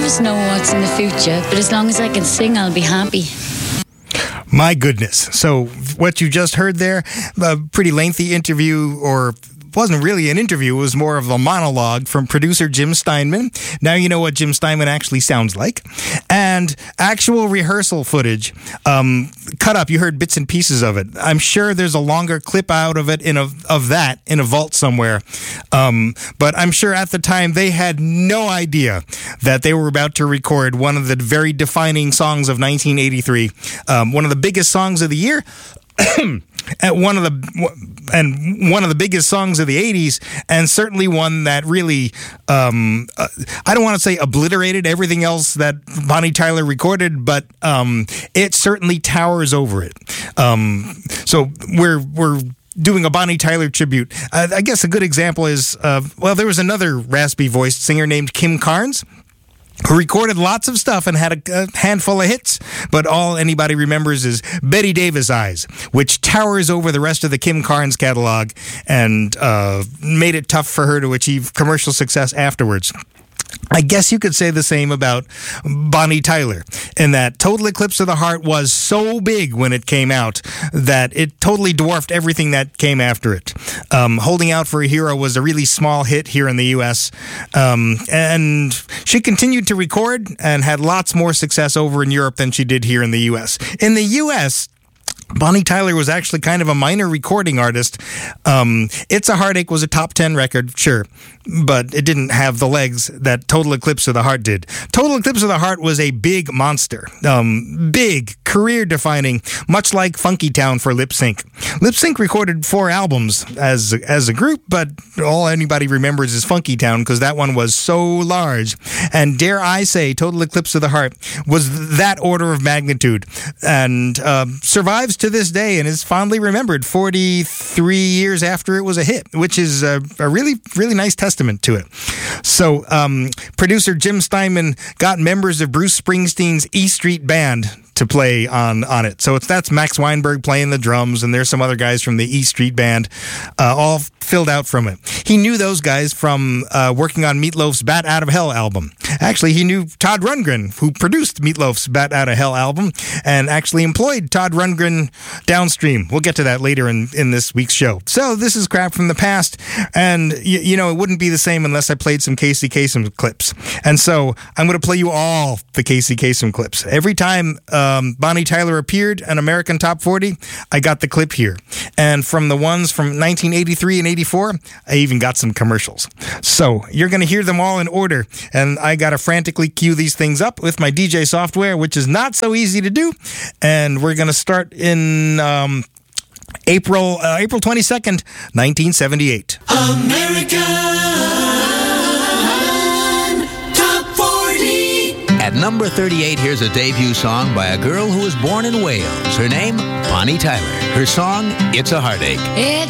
of us know what's in the future, but as long as I can sing, I'll be happy. My goodness. So what you just heard there, a pretty lengthy interview, or wasn't really an interview, it was more of a monologue from producer Jim Steinman. Now you know what Jim Steinman actually sounds like. And actual rehearsal footage, cut up, you heard bits and pieces of it. I'm sure there's a longer clip out of it of that in a vault somewhere. But I'm sure at the time they had no idea that they were about to record one of the very defining songs of 1983, one of the biggest songs of the year. One of the biggest songs of the 80s, and certainly one that really, I don't want to say obliterated everything else that Bonnie Tyler recorded, but it certainly towers over it. So we're doing a Bonnie Tyler tribute. I guess a good example is, there was another raspy-voiced singer named Kim Carnes, who recorded lots of stuff and had a handful of hits, but all anybody remembers is Betty Davis Eyes, which towers over the rest of the Kim Carnes catalog and made it tough for her to achieve commercial success afterwards. I guess you could say the same about Bonnie Tyler, in that Total Eclipse of the Heart was so big when it came out that it totally dwarfed everything that came after it. Holding Out for a Hero was a really small hit here in the U.S., and she continued to record and had lots more success over in Europe than she did here in the U.S. In the U.S., Bonnie Tyler was actually kind of a minor recording artist. It's a Heartache was a top 10 record, sure, but it didn't have the legs that Total Eclipse of the Heart did. Total Eclipse of the Heart was a big monster. Big, career-defining, much like Funky Town for Lip Sync. Lip Sync recorded 4 albums as a group, but all anybody remembers is Funky Town because that one was so large. And dare I say, Total Eclipse of the Heart was that order of magnitude and survives to this day and is fondly remembered 43 years after it was a hit, which is a really, really nice testament to it. So producer Jim Steinman got members of Bruce Springsteen's E Street Band to play on it. So that's Max Weinberg playing the drums, and there's some other guys from the E Street Band, all filled out from it. He knew those guys from working on Meatloaf's Bat Out of Hell album. Actually, he knew Todd Rundgren, who produced Meatloaf's Bat Out of Hell album, and actually employed Todd Rundgren downstream. We'll get to that later in this week's show. So this is crap from the past, and you know, it wouldn't be the same unless I played some Casey Kasem clips. And so I'm going to play you all the Casey Kasem clips. Every time Bonnie Tyler appeared on American Top 40, I got the clip here. And from the ones from 1983 and 84, I even got some commercials. So you're going to hear them all in order, and I got to frantically cue these things up with my DJ software, which is not so easy to do. And we're going to start in April 22nd, 1978. American Top 40. At number 38, here's a debut song by a girl who was born in Wales. Her name, Bonnie Tyler. Her song, It's a Heartache. It